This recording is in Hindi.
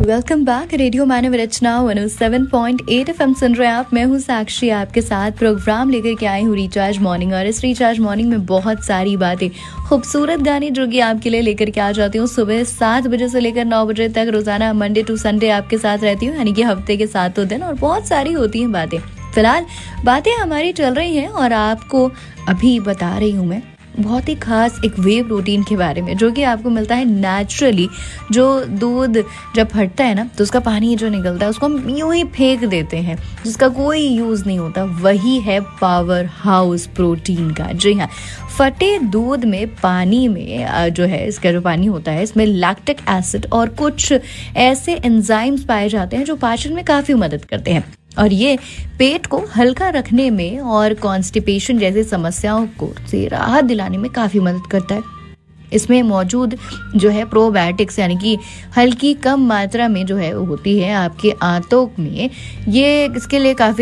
Welcome back. रेडियो मानव रचना 107.8 FM सुन रहे हैं आप। मैं हूँ साक्षी, आपके साथ प्रोग्राम लेकर के आई हूँ रिचार्ज मॉर्निंग। और इस रिचार्ज मॉर्निंग में बहुत सारी बातें, खूबसूरत गाने जो कि आपके लिए लेकर के आ जाती हूँ सुबह 7 बजे से लेकर 9 बजे तक, रोजाना मंडे टू संडे आपके साथ रहती हूँ, यानी कि हफ्ते के 7 दिन। और बहुत सारी होती हैं बातें। फिलहाल बातें हमारी चल रही हैं और आपको अभी बता रही हूँ मैं बहुत ही खास एक वे प्रोटीन के बारे में, जो कि आपको मिलता है नेचुरली। जो दूध जब फटता है ना, तो उसका पानी जो निकलता है उसको हम यूं ही फेंक देते हैं, जिसका कोई यूज़ नहीं होता। वही है पावर हाउस प्रोटीन का। जी हाँ, फटे दूध में पानी में जो है, इसका जो पानी होता है, इसमें लैक्टिक एसिड और कुछ ऐसे एंजाइम्स पाए जाते हैं जो पाचन में काफ़ी मदद करते हैं। और ये पेट को हल्का रखने में और कॉन्स्टिपेशन जैसी समस्याओं को से राहत दिलाने में काफ़ी मदद करता है। इसमें मौजूद जो है प्रोबायोटिक्स, यानी कि हल्की कम मात्रा में जो है होती है आपके आंतों में, ये इसके लिए काफ़ी